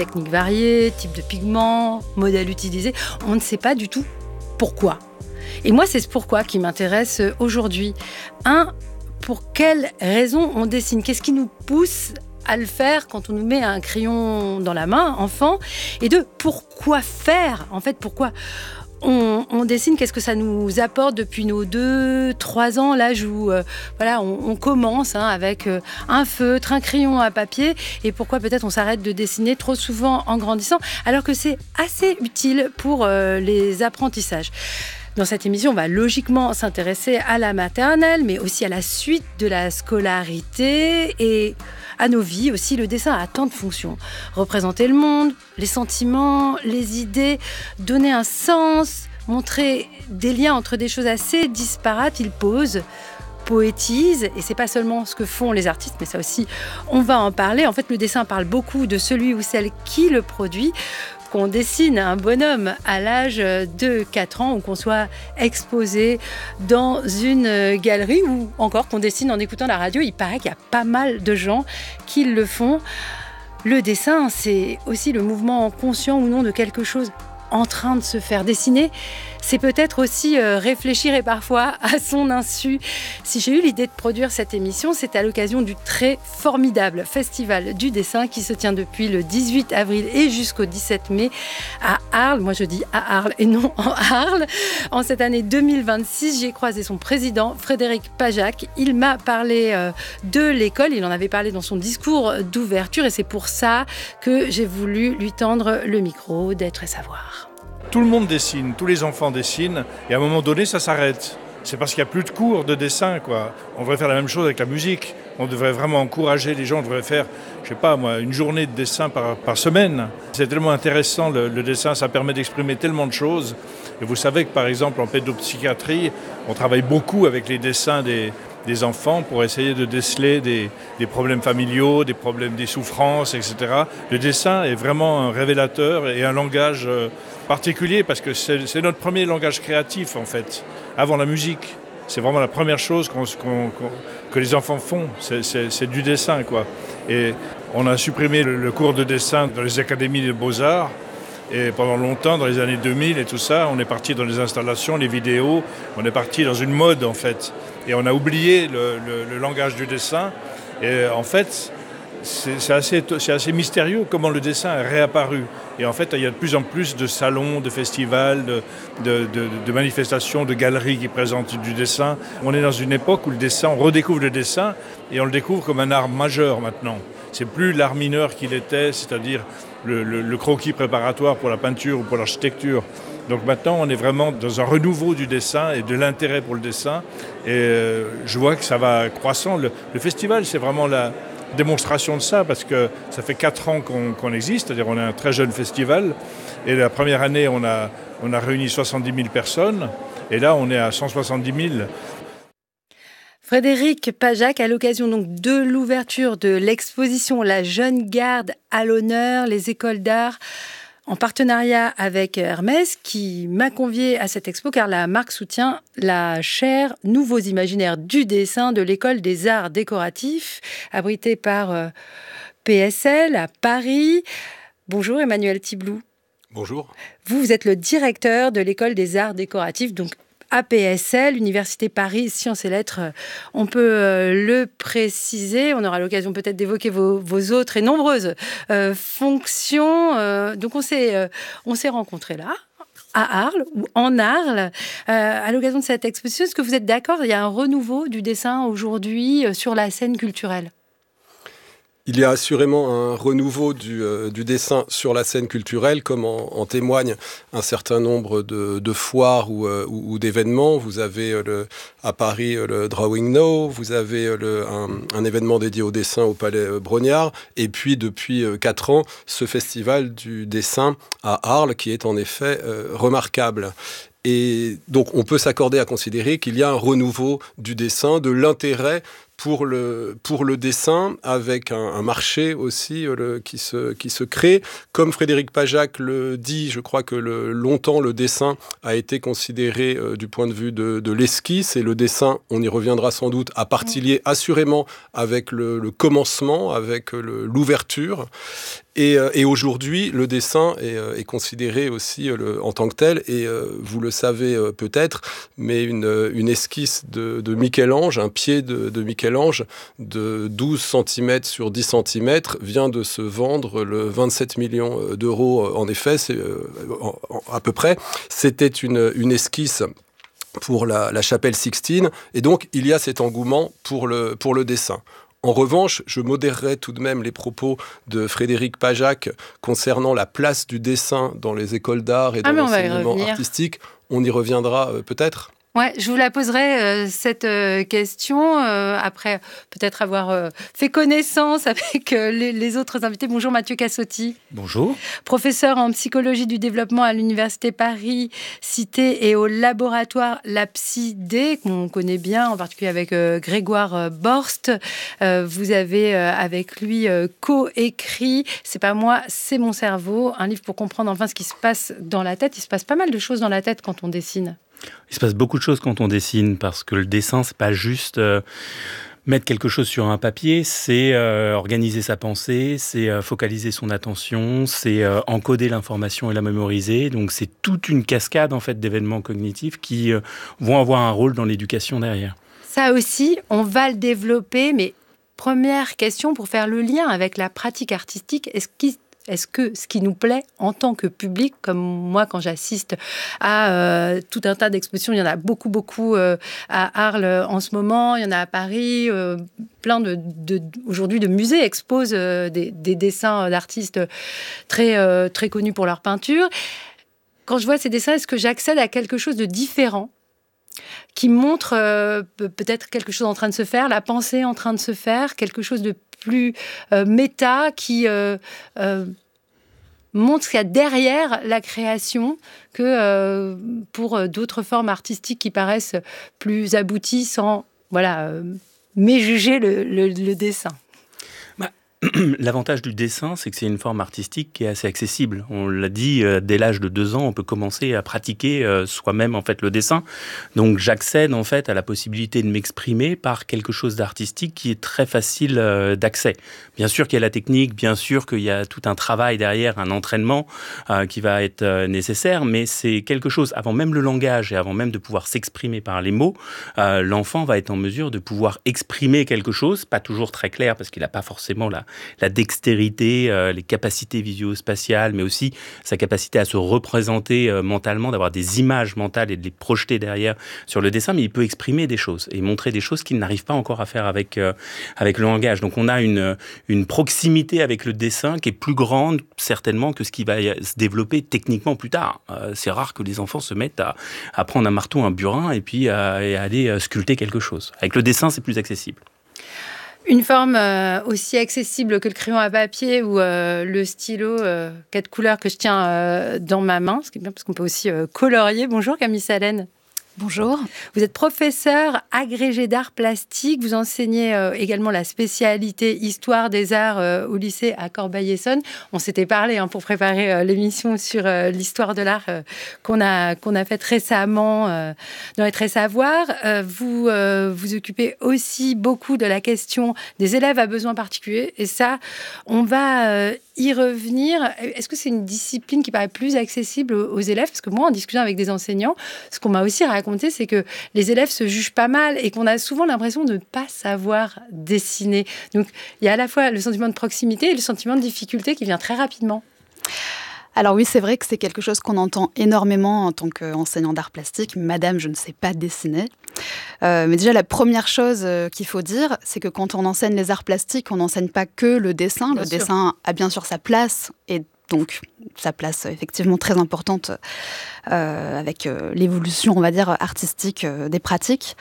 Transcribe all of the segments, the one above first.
techniques variées, type de pigments, modèles utilisés. On ne sait pas du tout pourquoi. Et moi, c'est ce pourquoi qui m'intéresse aujourd'hui. Pour quelles raisons on dessine ? Qu'est-ce qui nous pousse à le faire quand on nous met un crayon dans la main, enfant ? Et pourquoi faire ? En fait, pourquoi on dessine, qu'est-ce que ça nous apporte depuis nos 2-3 ans, l'âge où on commence avec un feutre, un crayon à papier, et pourquoi peut-être on s'arrête de dessiner trop souvent en grandissant, alors que c'est assez utile pour les apprentissages. Dans cette émission, on va logiquement s'intéresser à la maternelle, mais aussi à la suite de la scolarité et à nos vies aussi. Le dessin a tant de fonctions. Représenter le monde, les sentiments, les idées, donner un sens, montrer des liens entre des choses assez disparates. Il pose, poétise, et c'est pas seulement ce que font les artistes, mais ça aussi, on va en parler. En fait, le dessin parle beaucoup de celui ou celle qui le produit. Qu'on dessine un bonhomme à l'âge de 4 ans ou qu'on soit exposé dans une galerie ou encore qu'on dessine en écoutant la radio, il paraît qu'il y a pas mal de gens qui le font. Le dessin, c'est aussi le mouvement conscient ou non de quelque chose en train de se faire dessiner. C'est peut-être aussi réfléchir et parfois à son insu. Si j'ai eu l'idée de produire cette émission, c'est à l'occasion du très formidable Festival du dessin qui se tient depuis le 18 avril et jusqu'au 17 mai à Arles. Moi, je dis à Arles et non en Arles. En cette année 2026, j'ai croisé son président, Frédéric Pajac. Il m'a parlé de l'école. Il en avait parlé dans son discours d'ouverture et c'est pour ça que j'ai voulu lui tendre le micro d'être et savoir. Tout le monde dessine, tous les enfants dessinent, et à un moment donné, ça s'arrête. C'est parce qu'il n'y a plus de cours de dessin, quoi. On devrait faire la même chose avec la musique. On devrait vraiment encourager les gens. On devrait faire, une journée de dessin par semaine. C'est tellement intéressant, le dessin, ça permet d'exprimer tellement de choses. Et vous savez que, par exemple, en pédopsychiatrie, on travaille beaucoup avec les dessins des enfants pour essayer de déceler des problèmes familiaux, des souffrances, etc. Le dessin est vraiment un révélateur et un langage particulier parce que c'est notre premier langage créatif, en fait, avant la musique. C'est vraiment la première chose que les enfants font, c'est du dessin, quoi. Et on a supprimé le cours de dessin dans les académies des beaux-arts. Et pendant longtemps, dans les années 2000 et tout ça, on est parti dans les installations, les vidéos, on est parti dans une mode, en fait. Et on a oublié le langage du dessin. Et en fait, c'est assez mystérieux comment le dessin est réapparu. Et en fait, il y a de plus en plus de salons, de festivals, de manifestations, de galeries qui présentent du dessin. On est dans une époque où on redécouvre le dessin et on le découvre comme un art majeur maintenant. C'est plus l'art mineur qu'il était, c'est-à-dire le croquis préparatoire pour la peinture ou pour l'architecture. Donc maintenant, on est vraiment dans un renouveau du dessin et de l'intérêt pour le dessin. Et je vois que ça va croissant. Le festival, c'est vraiment la démonstration de ça, parce que ça fait 4 ans qu'on existe, c'est-à-dire on est un très jeune festival. Et la première année, on a réuni 70 000 personnes. Et là, on est à 170 000. Frédéric Pajac, à l'occasion donc de l'ouverture de l'exposition La Jeune Garde à l'honneur, les écoles d'art, en partenariat avec Hermès, qui m'a conviée à cette expo car la marque soutient la chaire Nouveaux imaginaires du dessin de l'École des arts décoratifs, abritée par PSL à Paris. Bonjour Emmanuel Tiblou. Bonjour. Vous êtes le directeur de l'École des arts décoratifs, donc APSL, Université Paris Sciences et Lettres, on peut le préciser. On aura l'occasion peut-être d'évoquer vos autres et nombreuses fonctions. Donc on s'est rencontrés là, à Arles ou en Arles, à l'occasion de cette exposition. Est-ce que vous êtes d'accord ? Il y a un renouveau du dessin aujourd'hui sur la scène culturelle ? Il y a assurément un renouveau du dessin sur la scène culturelle, comme en témoigne un certain nombre de foires ou d'événements. Vous avez à Paris le Drawing Now, vous avez un événement dédié au dessin au Palais Brognard, et puis depuis 4 ans, ce festival du dessin à Arles, qui est en effet remarquable. Et donc, on peut s'accorder à considérer qu'il y a un renouveau du dessin, de l'intérêt pour le dessin, avec un marché aussi qui se crée. Comme Frédéric Pajac le dit, je crois que longtemps le dessin a été considéré du point de vue de l'esquisse, et le dessin, on y reviendra sans doute, a partie liée assurément avec le commencement, avec l'ouverture. Et aujourd'hui, le dessin est considéré aussi en tant que tel, et vous le savez peut-être, mais une esquisse de Michel-Ange, un pied de Michel-Ange de 12 cm sur 10 cm vient de se vendre le 27 millions d'euros. En effet, c'est à peu près. C'était une esquisse pour la chapelle Sixtine, et donc il y a cet engouement pour le dessin. En revanche, je modérerai tout de même les propos de Frédéric Pajac concernant la place du dessin dans les écoles d'art et dans l'enseignement artistique. On y reviendra peut-être. Ouais, je vous la poserai, cette question, après peut-être avoir fait connaissance avec les autres invités. Bonjour Mathieu Cassotti. Bonjour. Professeur en psychologie du développement à l'Université Paris-Cité et au laboratoire La Psy-D, qu'on connaît bien, en particulier avec Grégoire Borst. Vous avez avec lui co-écrit « C'est pas moi, c'est mon cerveau », un livre pour comprendre enfin ce qui se passe dans la tête. Il se passe pas mal de choses dans la tête quand on dessine. Il se passe beaucoup de choses quand on dessine, parce que le dessin, c'est pas juste mettre quelque chose sur un papier, c'est organiser sa pensée, c'est focaliser son attention, c'est encoder l'information et la mémoriser. Donc c'est toute une cascade en fait d'événements cognitifs qui vont avoir un rôle dans l'éducation derrière. Ça aussi, on va le développer, mais première question pour faire le lien avec la pratique artistique, est-ce que ce qui nous plaît en tant que public, comme moi quand j'assiste à tout un tas d'expositions, il y en a beaucoup à Arles en ce moment, il y en a à Paris, plein aujourd'hui de musées exposent des dessins d'artistes très connus pour leur peinture. Quand je vois ces dessins, est-ce que j'accède à quelque chose de différent qui montre peut-être quelque chose en train de se faire, la pensée en train de se faire, quelque chose de plus méta qui montre ce qu'il y a derrière la création que pour d'autres formes artistiques qui paraissent plus abouties sans méjuger le dessin. L'avantage du dessin, c'est que c'est une forme artistique qui est assez accessible. On l'a dit, dès l'âge de 2 ans, on peut commencer à pratiquer soi-même en fait le dessin. Donc j'accède en fait à la possibilité de m'exprimer par quelque chose d'artistique qui est très facile d'accès. Bien sûr qu'il y a la technique, bien sûr qu'il y a tout un travail derrière, un entraînement qui va être nécessaire, mais c'est quelque chose, avant même le langage et avant même de pouvoir s'exprimer par les mots, l'enfant va être en mesure de pouvoir exprimer quelque chose, pas toujours très clair parce qu'il n'a pas forcément la dextérité, les capacités visuospatiales, mais aussi sa capacité à se représenter mentalement, d'avoir des images mentales et de les projeter derrière sur le dessin, mais il peut exprimer des choses et montrer des choses qu'il n'arrive pas encore à faire avec le langage. Donc on a une proximité avec le dessin qui est plus grande certainement que ce qui va se développer techniquement plus tard. C'est rare que les enfants se mettent à prendre un marteau, un burin et puis à aller sculpter quelque chose. Avec le dessin, c'est plus accessible. Une forme aussi accessible que le crayon à papier ou le stylo 4 couleurs que je tiens dans ma main, ce qui est bien parce qu'on peut aussi colorier. Bonjour Camille Salène. Bonjour. Vous êtes professeur agrégé d'art plastique. Vous enseignez également la spécialité histoire des arts au lycée à Corbeil-Essonnes. On s'était parlé pour préparer l'émission sur l'histoire de l'art qu'on a faite récemment dans Les Traits Savoirs. Vous vous occupez aussi beaucoup de la question des élèves à besoins particuliers. Et ça, on va y revenir. Est-ce que c'est une discipline qui paraît plus accessible aux élèves ? Parce que moi, en discutant avec des enseignants, ce qu'on m'a aussi raconté, c'est que les élèves se jugent pas mal et qu'on a souvent l'impression de ne pas savoir dessiner. Donc, il y a à la fois le sentiment de proximité et le sentiment de difficulté qui vient très rapidement. Alors oui, c'est vrai que c'est quelque chose qu'on entend énormément en tant qu'enseignant d'art plastique. Madame, je ne sais pas dessiner. Mais déjà, la première chose qu'il faut dire, c'est que quand on enseigne les arts plastiques, on n'enseigne pas que le dessin. Le dessin a bien sûr sa place et donc sa place effectivement très importante avec l'évolution, on va dire, artistique des pratiques.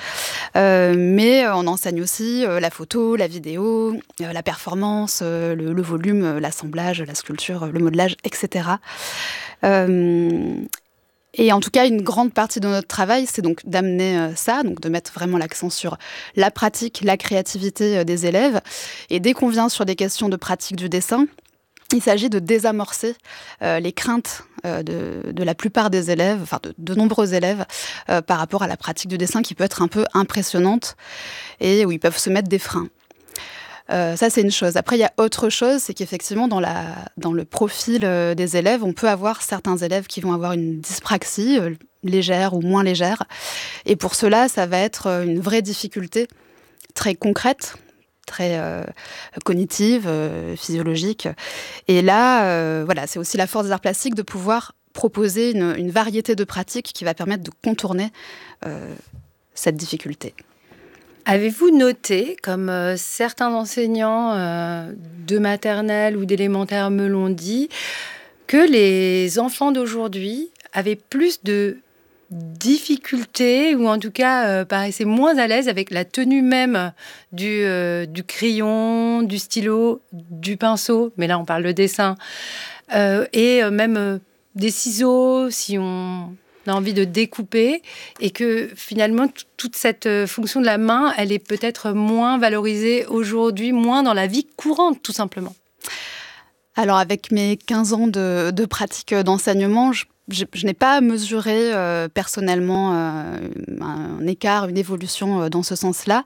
Mais on enseigne aussi la photo, la vidéo, la performance, le volume, l'assemblage, la sculpture, le modelage, etc. Et en tout cas, une grande partie de notre travail, c'est donc d'amener ça, donc de mettre vraiment l'accent sur la pratique, la créativité des élèves. Et dès qu'on vient sur des questions de pratique du dessin, il s'agit de désamorcer les craintes de la plupart des élèves, enfin de nombreux élèves, par rapport à la pratique du dessin qui peut être un peu impressionnante et où ils peuvent se mettre des freins. Ça, c'est une chose. Après, il y a autre chose, c'est qu'effectivement, dans le profil des élèves, on peut avoir certains élèves qui vont avoir une dyspraxie légère ou moins légère. Et pour cela, ça va être une vraie difficulté très concrète, très cognitive, physiologique. Et là, voilà, c'est aussi la force des arts plastiques de pouvoir proposer une variété de pratiques qui va permettre de contourner cette difficulté. Avez-vous noté, comme certains enseignants de maternelle ou d'élémentaire me l'ont dit, que les enfants d'aujourd'hui avaient plus de difficultés, ou en tout cas paraissaient moins à l'aise avec la tenue même du crayon, du stylo, du pinceau, mais là on parle de dessin, et même des ciseaux, si on a envie de découper, et que finalement toute cette fonction de la main, elle est peut-être moins valorisée aujourd'hui, moins dans la vie courante, tout simplement. Alors avec mes 15 ans de pratique d'enseignement, je n'ai pas mesuré personnellement un écart, une évolution dans ce sens-là.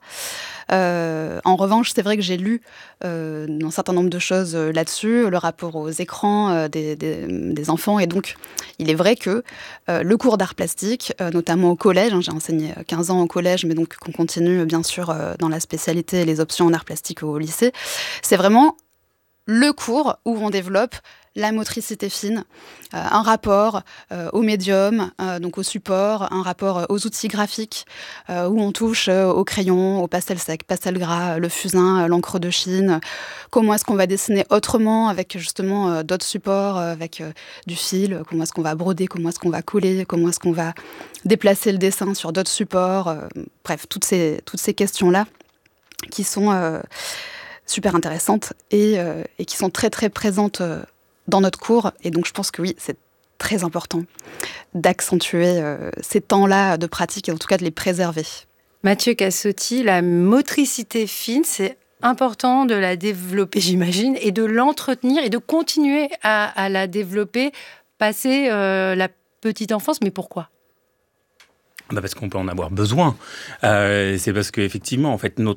En revanche, c'est vrai que j'ai lu un certain nombre de choses là-dessus, le rapport aux écrans des enfants. Et donc, il est vrai que le cours d'art plastique, notamment au collège, j'ai enseigné 15 ans au collège, mais donc qu'on continue bien sûr dans la spécialité et les options en art plastique au lycée, c'est vraiment le cours où on développe la motricité fine, un rapport au médium, donc au support, un rapport aux outils graphiques, où on touche au crayon, au pastel sec, pastel gras, le fusain, l'encre de Chine. Comment est-ce qu'on va dessiner autrement avec justement d'autres supports, avec du fil, comment est-ce qu'on va broder, comment est-ce qu'on va coller, comment est-ce qu'on va déplacer le dessin sur d'autres supports. Bref, toutes ces questions-là qui sont super intéressantes et qui sont très très présentes dans notre cours. Et donc je pense que oui, c'est très important d'accentuer ces temps-là de pratique et en tout cas de les préserver. Mathieu Cassotti, la motricité fine, c'est important de la développer, j'imagine, et de l'entretenir et de continuer à la développer, passer la petite enfance. Mais pourquoi ? Parce qu'on peut en avoir besoin. C'est parce qu'effectivement, en fait,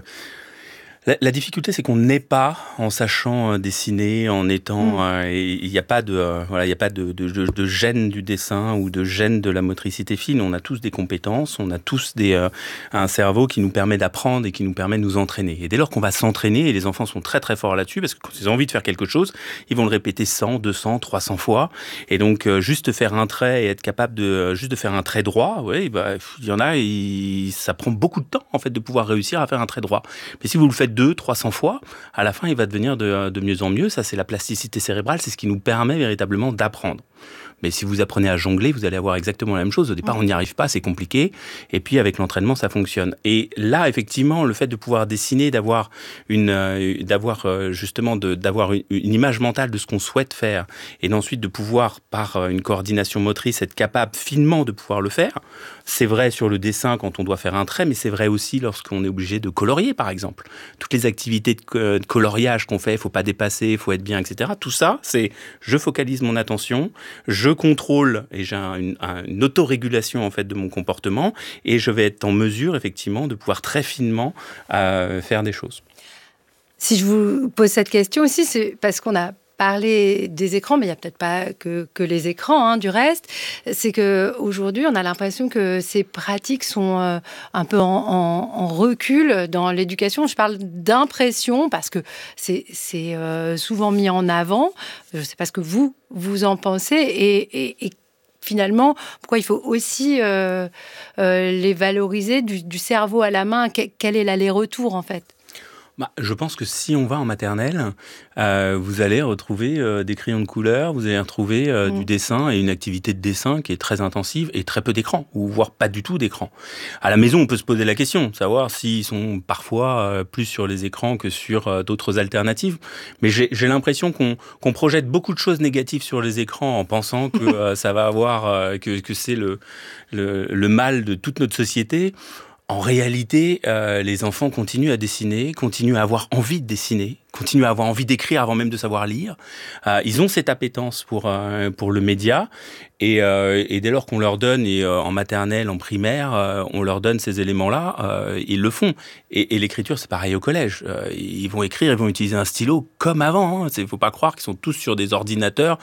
la difficulté, c'est qu'on n'est pas en sachant dessiner, en étant... il n'y a pas de gène du dessin ou de gène de la motricité fine. On a tous des compétences, on a tous un cerveau qui nous permet d'apprendre et qui nous permet de nous entraîner. Et dès lors qu'on va s'entraîner, et les enfants sont très très forts là-dessus, parce que quand ils ont envie de faire quelque chose, ils vont le répéter 100, 200, 300 fois. Et donc, juste faire un trait et être capable de faire un trait droit, il y en a, ça prend beaucoup de temps, en fait, de pouvoir réussir à faire un trait droit. Mais si vous le faites 200-300 fois, à la fin, il va devenir de mieux en mieux. Ça, c'est la plasticité cérébrale, c'est ce qui nous permet véritablement d'apprendre. Mais si vous apprenez à jongler, vous allez avoir exactement la même chose. Au départ, on n'y arrive pas, c'est compliqué. Et puis, avec l'entraînement, ça fonctionne. Et là, effectivement, le fait de pouvoir dessiner, d'avoir une image mentale de ce qu'on souhaite faire, et ensuite de pouvoir, par une coordination motrice, être capable finement de pouvoir le faire, c'est vrai sur le dessin quand on doit faire un trait, mais c'est vrai aussi lorsqu'on est obligé de colorier, par exemple. Toutes les activités de coloriage qu'on fait, il ne faut pas dépasser, il faut être bien, etc. Tout ça, c'est je focalise mon attention, je contrôle et j'ai une autorégulation en fait de mon comportement et je vais être en mesure effectivement de pouvoir très finement faire des choses. Si je vous pose cette question aussi, c'est parce qu'on a parlé des écrans, mais il n'y a peut-être pas que les écrans, du reste. C'est qu'aujourd'hui, on a l'impression que ces pratiques sont un peu en recul dans l'éducation. Je parle d'impression parce que c'est souvent mis en avant. Je ne sais pas ce que vous en pensez et finalement, pourquoi il faut aussi les valoriser du cerveau à la main. Quel est l'aller-retour, en fait ? Je pense que si on va en maternelle, vous allez retrouver des crayons de couleur, vous allez retrouver du dessin et une activité de dessin qui est très intensive et très peu d'écran, ou voire pas du tout d'écran. À la maison, on peut se poser la question, savoir s'ils sont parfois plus sur les écrans que sur d'autres alternatives. Mais j'ai l'impression qu'on projette beaucoup de choses négatives sur les écrans en pensant que ça va avoir que c'est le mal de toute notre société. En réalité, les enfants continuent à dessiner, continuent à avoir envie de dessiner, continuent à avoir envie d'écrire avant même de savoir lire. Ils ont cette appétence pour le média. Et dès lors qu'on leur donne, en maternelle, en primaire, on leur donne ces éléments-là, ils le font. Et l'écriture, c'est pareil au collège. Ils vont écrire, ils vont utiliser un stylo comme avant. Il ne faut pas croire qu'ils sont tous sur des ordinateurs